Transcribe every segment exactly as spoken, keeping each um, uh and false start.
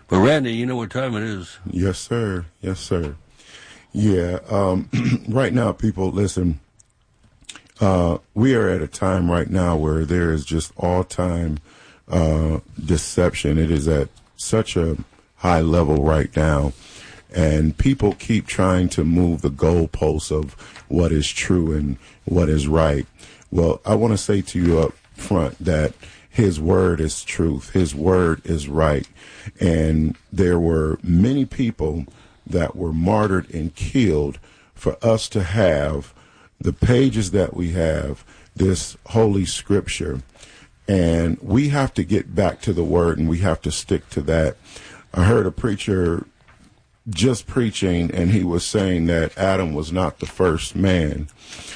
But Randy, you know what time it is? Yes, sir. Yes, sir. Yeah. Um, right now, people, listen, uh, we are at a time right now where there is just all-time uh, deception. It is at such a high level right now. And people keep trying to move the goalposts of what is true and what is right. Well, I want to say to you up front that his word is truth. His word is right. And there were many people that were martyred and killed for us to have the pages that we have, this holy scripture. And we have to get back to the word, and we have to stick to that. I heard a preacher just preaching, and he was saying that Adam was not the first man.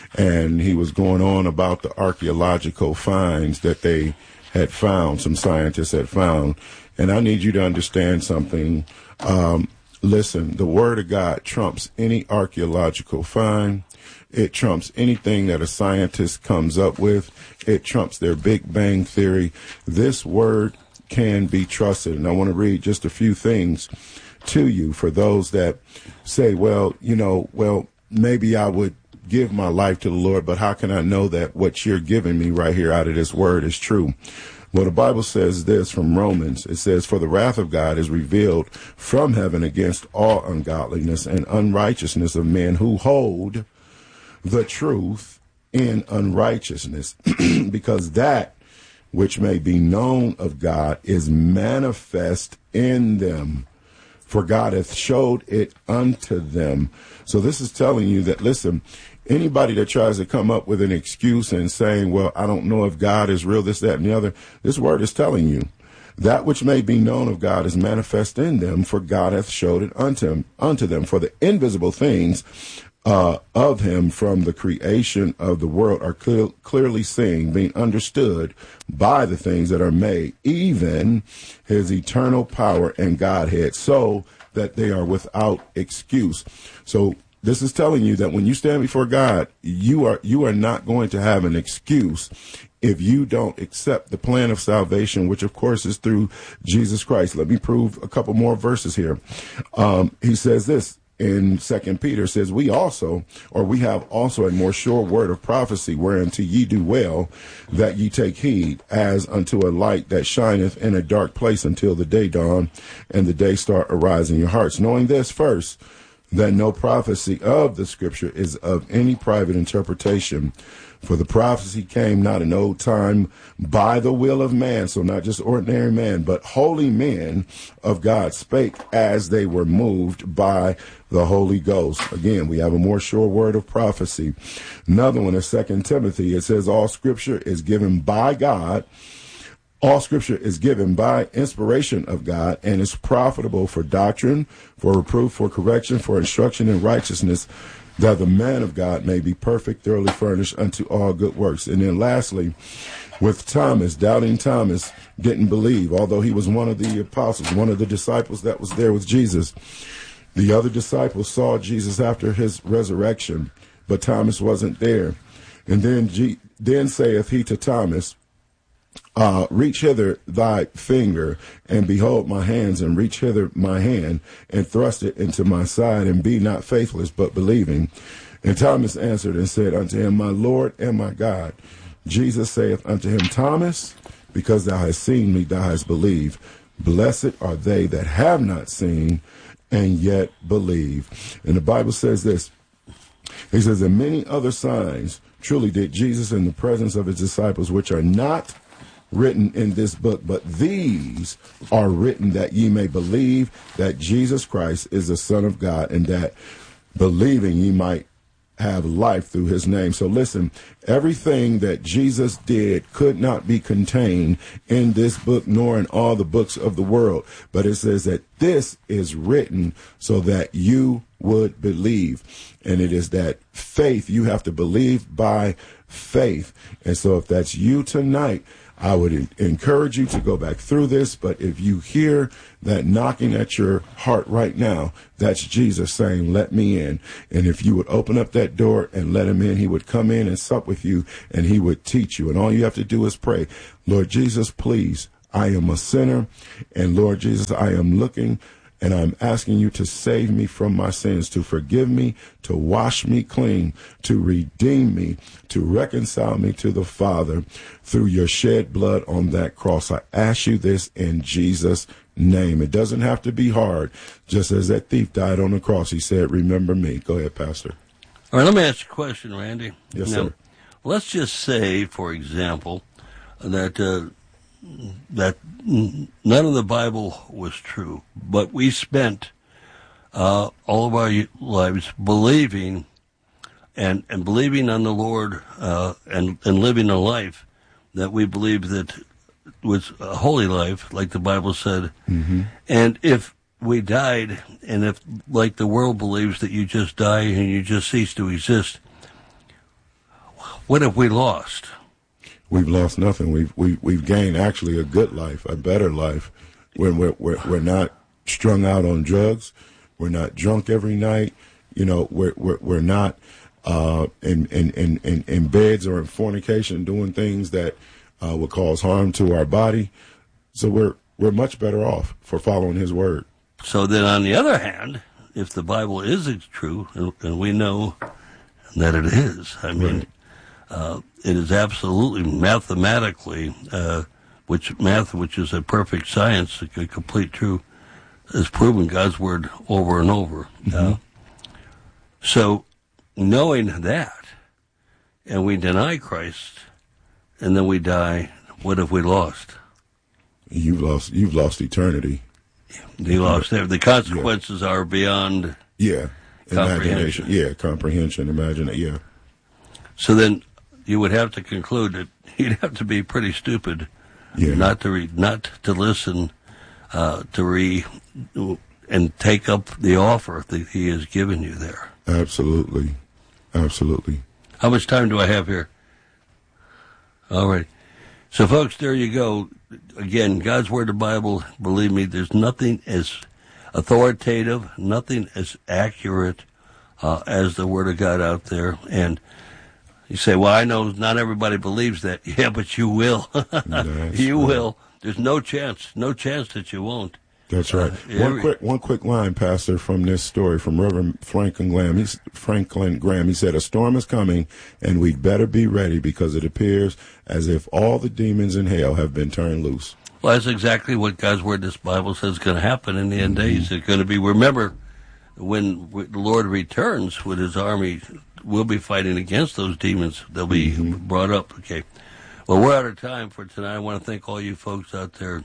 And he was going on about the archaeological finds that they had found, some scientists had found. And I need you to understand something. Um, listen, the word of God trumps any archaeological find. It trumps anything that a scientist comes up with. It trumps their Big Bang theory. This word can be trusted. And I want to read just a few things to you for those that say, well, you know, well, maybe I would give my life to the Lord, but how can I know that what you're giving me right here out of this word is true? Well, the Bible says this from Romans. It says, for the wrath of God is revealed from heaven against all ungodliness and unrighteousness of men who hold the truth in unrighteousness, because that which may be known of God is manifest in them, for God hath showed it unto them. So this is telling you that, listen, anybody that tries to come up with an excuse and saying, well, I don't know if God is real, this, that, and the other, this word is telling you that which may be known of God is manifest in them, for God hath showed it unto him, unto them. For the invisible things uh, of him from the creation of the world are clear, clearly seen, being understood by the things that are made, even his eternal power and Godhead, so that they are without excuse. So this is telling you that when you stand before God, you are you are not going to have an excuse if you don't accept the plan of salvation, which of course is through Jesus Christ. Let me prove a couple more verses here. Um, he says this in Second Peter, says, we also, or we have also a more sure word of prophecy, whereunto ye do well, that ye take heed, as unto a light that shineth in a dark place until the day dawn, and the day star arise in your hearts. Knowing this first, that no prophecy of the scripture is of any private interpretation. For the prophecy came not in old time by the will of man, so not just ordinary man, but holy men of God spake as they were moved by the Holy Ghost. Again, we have a more sure word of prophecy. Another one is Second Timothy. It says all scripture is given by God. All scripture is given by inspiration of God and is profitable for doctrine, for reproof, for correction, for instruction in righteousness, that the man of God may be perfect, thoroughly furnished unto all good works. And then lastly, with Thomas, doubting Thomas didn't believe, although he was one of the apostles, one of the disciples that was there with Jesus. The other disciples saw Jesus after his resurrection, but Thomas wasn't there. And then, G- then saith he to Thomas, Uh, reach hither thy finger, and behold my hands, and reach hither my hand, and thrust it into my side, and be not faithless, but believing. And Thomas answered and said unto him, my Lord and my God. Jesus saith unto him, Thomas, because thou hast seen me, thou hast believed. Blessed are they that have not seen, and yet believe. And the Bible says this. He says, and many other signs truly did Jesus in the presence of his disciples, which are not written in this book, but these are written that ye may believe that Jesus Christ is the Son of God, and that believing ye might have life through his name. So listen, everything that Jesus did could not be contained in this book, nor in all the books of the world. But it says that this is written so that you would believe. And it is that faith, you have to believe by faith. And so if that's you tonight, I would encourage you to go back through this, but if you hear that knocking at your heart right now, that's Jesus saying, let me in. And if you would open up that door and let him in, he would come in and sup with you, and he would teach you. And all you have to do is pray, Lord Jesus, please, I am a sinner, and Lord Jesus, I am looking and I'm asking you to save me from my sins, to forgive me, to wash me clean, to redeem me, to reconcile me to the Father through your shed blood on that cross. I ask you this in Jesus' name. It doesn't have to be hard. Just as that thief died on the cross, he said, remember me. Go ahead, Pastor. All right, let me ask you a question, Randy. Yes, now, sir. Let's just say, for example, that uh, that none of the Bible was true, but we spent uh, all of our lives believing and and believing on the Lord uh, and and living a life that we believe that was a holy life, like the Bible said. Mm-hmm. And if we died, and if, like the world believes, that you just die and you just cease to exist, what have we lost? We've lost nothing. We've we, we've gained actually a good life, a better life. When we're, we're we're not strung out on drugs, we're not drunk every night. You know, we're we're, we're not uh, in, in, in, in in beds or in fornication doing things that uh, would cause harm to our body. So we're we're much better off for following His word. So then, on the other hand, if the Bible is true, and, and we know that it is, I mean. Right. Uh, it is absolutely mathematically, uh, which math, which is a perfect science, a complete truth, has proven God's word over and over. Mm-hmm. Uh, so, knowing that, and we deny Christ, and then we die, what have we lost? You've lost. You've lost eternity. You lost there. The consequences yeah. are beyond. Yeah, comprehension. Imagination. Yeah, comprehension. Imagine it. Yeah. So then. You would have to conclude that you'd have to be pretty stupid yeah. not to read, not to listen, uh, to re, and take up the offer that He has given you there. Absolutely, absolutely. How much time do I have here? All right. So, folks, there you go. Again, God's Word, the Bible. Believe me, there's nothing as authoritative, nothing as accurate uh, as the Word of God out there, and. You say, well, I know not everybody believes that. Yeah, but you will. you right. will. There's no chance, no chance that you won't. That's right. Uh, one every, quick, one quick line, Pastor, from this story from Reverend Franklin Graham. He's, Franklin Graham. He said, "A storm is coming, and we'd better be ready because it appears as if all the demons in hell have been turned loose." Well, that's exactly what God's Word, this Bible says, is going to happen in the end mm-hmm. days. It's going to be. Remember, when the Lord returns with His army. We'll be fighting against those demons. They'll be mm-hmm. brought up. Okay. Well, we're out of time for tonight. I want to thank all you folks out there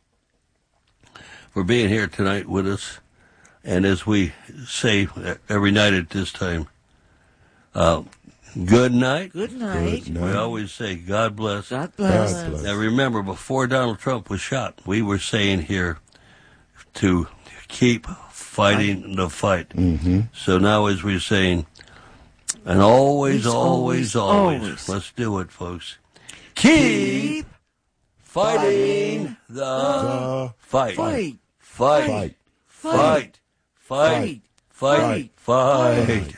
for being here tonight with us. And as we say every night at this time, uh, good night. Good night. Good night. We always say, God bless. God bless. God bless. Now, remember, before Donald Trump was shot, we were saying here to keep fighting the fight. Mm-hmm. So now, as we're saying, and always, always, always, always, always, let's do it, folks. Keep fighting the, the fight. Fight. Fight. Fight. Fight. Fight. Fight. Fight.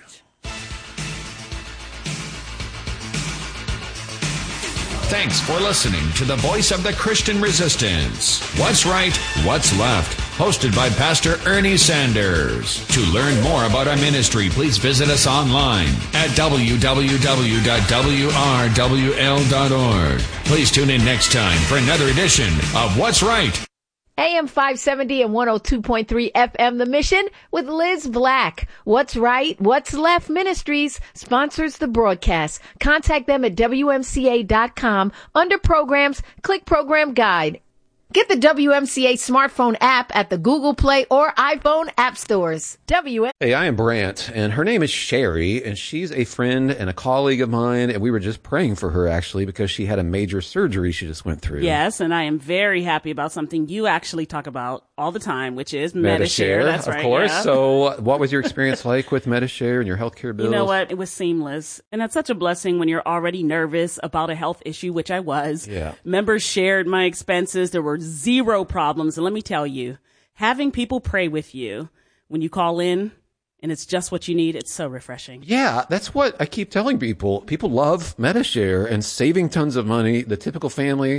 Thanks for listening to the Voice of the Christian Resistance. What's right, what's left? Hosted by Pastor Ernie Sanders. To learn more about our ministry, please visit us online at w w w dot w r w l dot org. Please tune in next time for another edition of What's Right. A M five seventy and one oh two point three F M The Mission with Liz Black. What's Right, What's Left Ministries sponsors the broadcast. Contact them at w m c a dot com. Under programs, click program guide. Get the W M C A smartphone app at the Google Play or iPhone app stores. W M- Hey, I am Brant, and her name is Sherry, and she's a friend and a colleague of mine, and we were just praying for her, actually, because she had a major surgery she just went through. Yes, and I am very happy about something you actually talk about all the time, which is Metashare. Metashare. That's of right, course. yeah. So what was your experience like with Metashare and your healthcare bills? You know what? It was seamless. And it's such a blessing when you're already nervous about a health issue, which I was. Yeah. Members shared my expenses. There were zero problems. And let me tell you, having people pray with you when you call in and it's just what you need, it's so refreshing. Yeah, that's what I keep telling people. People love Metashare and saving tons of money. The typical family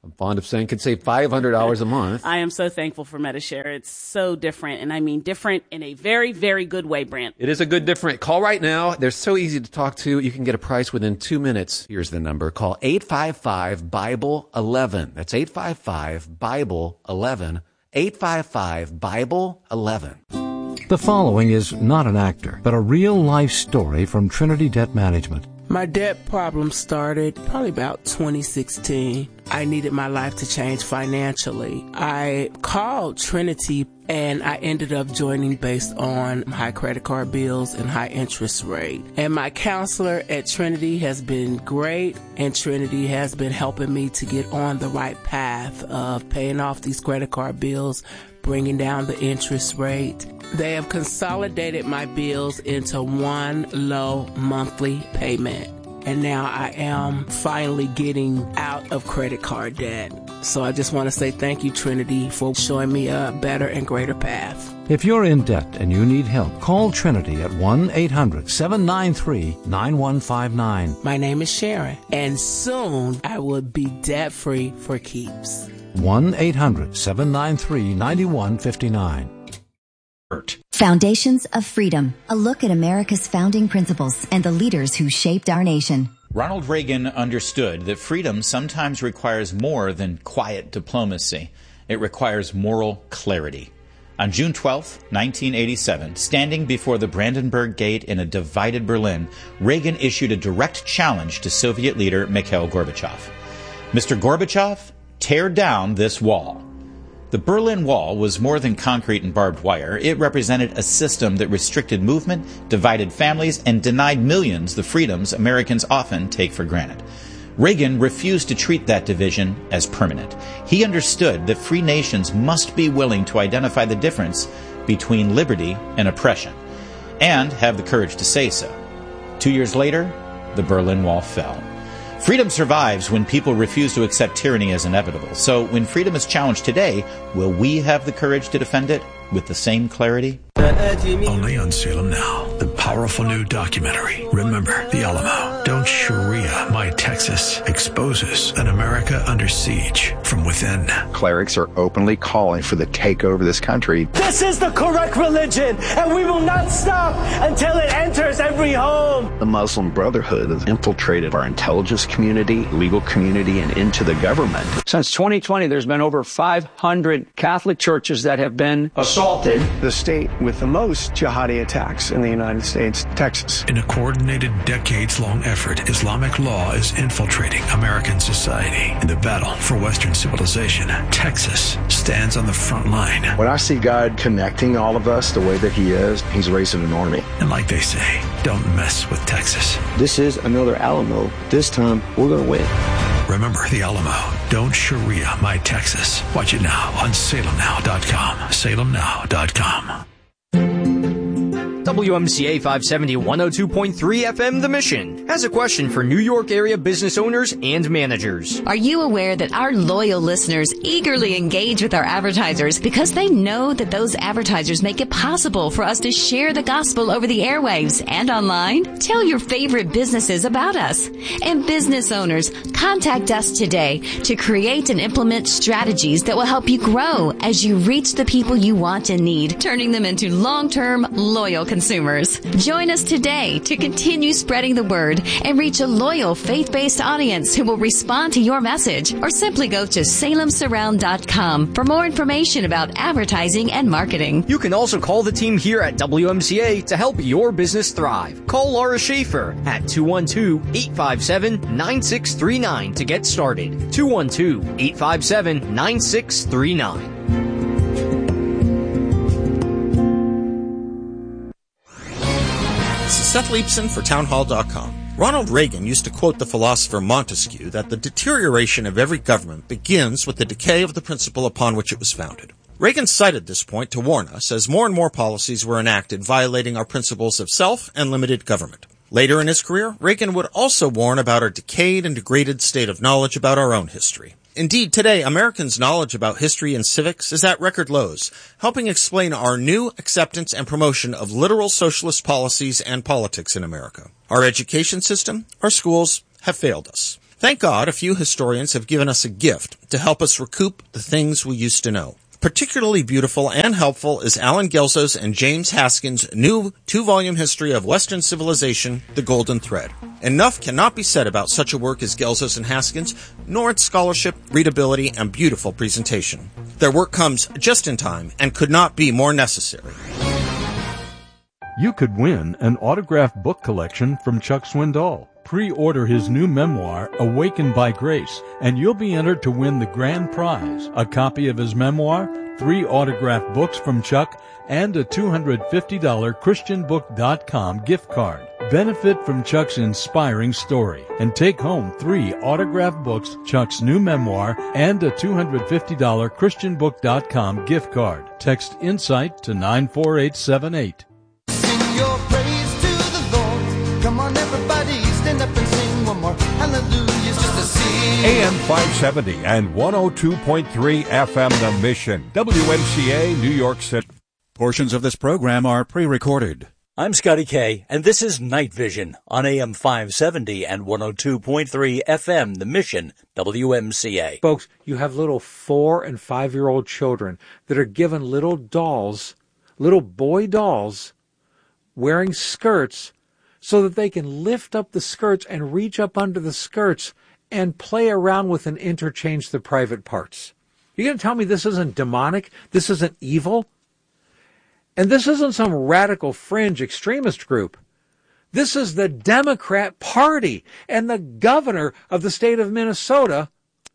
I'm fond of saying could save five hundred dollars a month. I am so thankful for Medi-Share. It's so different, and I mean different in a very, very good way, Brent. It is a good different. Call right now. They're so easy to talk to. You can get a price within two minutes. Here's the number. Call eight five five, Bible eleven. That's eight five five, Bible eleven. eight five five, Bible eleven. The following is not an actor, but a real-life story from Trinity Debt Management. My debt problem started probably about twenty sixteen. I needed my life to change financially. I called Trinity and I ended up joining based on high credit card bills and high interest rate. And my counselor at Trinity has been great, and Trinity has been helping me to get on the right path of paying off these credit card bills, bringing down the interest rate. They have consolidated my bills into one low monthly payment. And now I am finally getting out of credit card debt. So I just want to say thank you, Trinity, for showing me a better and greater path. If you're in debt and you need help, call Trinity at one eight hundred, seven nine three, nine one five nine. My name is Sharon, and soon I will be debt-free for keeps. one eight hundred, seven nine three, nine one five nine. Foundations of Freedom, a look at America's founding principles and the leaders who shaped our nation. Ronald Reagan understood that freedom sometimes requires more than quiet diplomacy. It requires moral clarity. On June twelfth, nineteen eighty-seven, standing before the Brandenburg Gate in a divided Berlin, Reagan issued a direct challenge to Soviet leader Mikhail Gorbachev. Mister Gorbachev, tear down this wall. The Berlin Wall was more than concrete and barbed wire. It represented a system that restricted movement, divided families, and denied millions the freedoms Americans often take for granted. Reagan refused to treat that division as permanent. He understood that free nations must be willing to identify the difference between liberty and oppression, and have the courage to say so. Two years later, the Berlin Wall fell. Freedom survives when people refuse to accept tyranny as inevitable. So when freedom is challenged today, will we have the courage to defend it with the same clarity? Only on Salem Now, the powerful new documentary, Remember the Alamo. Don't Sharia My Texas, exposes an America under siege from within. Clerics are openly calling for the takeover of this country. This is the correct religion, and we will not stop until it enters every home. The Muslim Brotherhood has infiltrated our intelligence community, legal community, and into the government. Since twenty twenty, there's been over five hundred Catholic churches that have been assaulted. The state with the most jihadi attacks in the United States, Texas. In a coordinated, decades-long effort, Islamic law is infiltrating American society. In the battle for Western civilization, Texas stands on the front line. When I see God connecting all of us the way that he is, he's raising an army. And like they say, don't mess with Texas. This is another Alamo. This time, we're going to win. Remember the Alamo. Don't Sharia My Texas. Watch it now on Salem Now dot com. Salem Now dot com. W M C A five seventy, one oh two point three F M The Mission has a question for New York area business owners and managers. Are you aware that our loyal listeners eagerly engage with our advertisers because they know that those advertisers make it possible for us to share the gospel over the airwaves and online? Tell your favorite businesses about us. And business owners, contact us today to create and implement strategies that will help you grow as you reach the people you want and need, turning them into long-term, loyal consumers. Join us today to continue spreading the word and reach a loyal faith-based audience who will respond to your message, or simply go to salem surround dot com for more information about advertising and marketing. You can also call the team here at W M C A to help your business thrive. Call Laura Schaefer at two one two, eight five seven, nine six three nine to get started. two one two, eight five seven, nine six three nine. This is Seth Leibson for townhall dot com. Ronald Reagan used to quote the philosopher Montesquieu that the deterioration of every government begins with the decay of the principle upon which it was founded. Reagan cited this point to warn us as more and more policies were enacted violating our principles of self and limited government. Later in his career, Reagan would also warn about our decayed and degraded state of knowledge about our own history. Indeed, today, Americans' knowledge about history and civics is at record lows, helping explain our new acceptance and promotion of literal socialist policies and politics in America. Our education system, our schools, have failed us. Thank God a few historians have given us a gift to help us recoup the things we used to know. Particularly beautiful and helpful is Alan Gelso's and James Haskins' new two-volume history of Western civilization, The Golden Thread. Enough cannot be said about such a work as Gelso's and Haskins, nor its scholarship, readability, and beautiful presentation. Their work comes just in time and could not be more necessary. You could win an autographed book collection from Chuck Swindoll. Pre-order his new memoir, Awakened by Grace, and you'll be entered to win the grand prize, a copy of his memoir, three autographed books from Chuck, and a two hundred fifty dollars Christian Book dot com gift card. Benefit from Chuck's inspiring story and take home three autographed books, Chuck's new memoir, and a two hundred fifty dollars Christian Book dot com gift card. Text INSIGHT to nine four eight seven eight. Sing your praise to the Lord. Come on, everybody, stand up and sing one more. Hallelujah, just to sing. A M five seventy and one oh two point three F M The Mission, W M C A, New York City. Portions of this program are pre-recorded. I'm Scotty K, and this is Night Vision on A M five seventy and one oh two point three F M The Mission, W M C A. Folks, you have little four- and five-year-old children that are given little dolls, little boy dolls, wearing skirts so that they can lift up the skirts and reach up under the skirts and play around with and interchange the private parts. You're going to tell me this isn't demonic? This isn't evil? And this isn't some radical fringe extremist group. This is the Democrat Party and the governor of the state of Minnesota,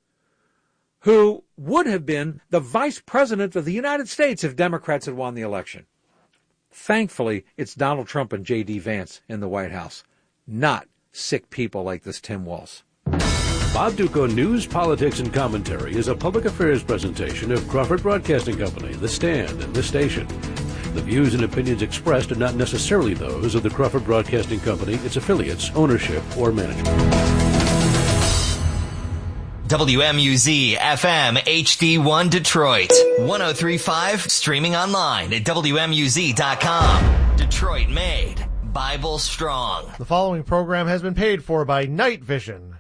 who would have been the vice president of the United States if Democrats had won the election. Thankfully, it's Donald Trump and J D Vance in the White House, not sick people like this Tim Walz. Bob Duco News, Politics, and Commentary is a public affairs presentation of Crawford Broadcasting Company, The Stand, and this station. The views and opinions expressed are not necessarily those of the Crawford Broadcasting Company, its affiliates, ownership, or management. W M U Z F M H D one Detroit, one oh three point five, streaming online at W M U Z dot com. Detroit made, Bible strong. The following program has been paid for by Night Vision.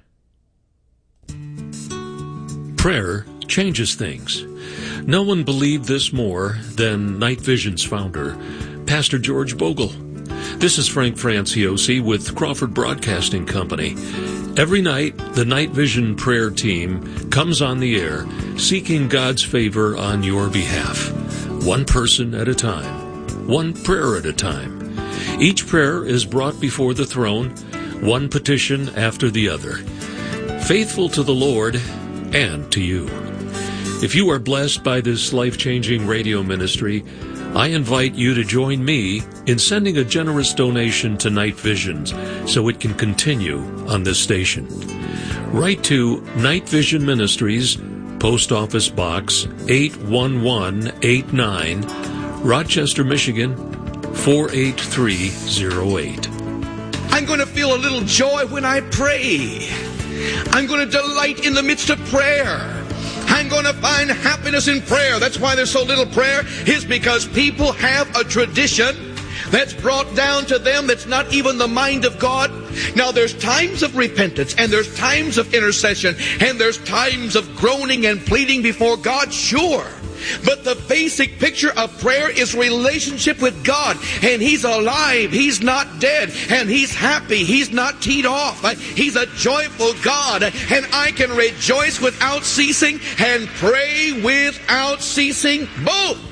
Prayer changes things. No one believed this more than Night Vision's founder, Pastor George Bogle. This is Frank Franciosi with Crawford Broadcasting Company. Every night, the Night Vision prayer team comes on the air seeking God's favor on your behalf. One person at a time. One prayer at a time. Each prayer is brought before the throne, one petition after the other. Faithful to the Lord and to you. If you are blessed by this life-changing radio ministry, I invite you to join me in sending a generous donation to Night Visions so it can continue on this station. Write to Night Vision Ministries, Post Office Box eight one one eight nine, Rochester, Michigan four eight three zero eight. I'm going to feel a little joy when I pray. I'm going to delight in the midst of prayer. I'm going to find happiness in prayer. That's why there's so little prayer, is because people have a tradition that's brought down to them that's not even the mind of God. Now, there's times of repentance, and there's times of intercession, and there's times of groaning and pleading before God, sure. But the basic picture of prayer is relationship with God. And He's alive. He's not dead. And He's happy. He's not teed off. He's a joyful God. And I can rejoice without ceasing and pray without ceasing both.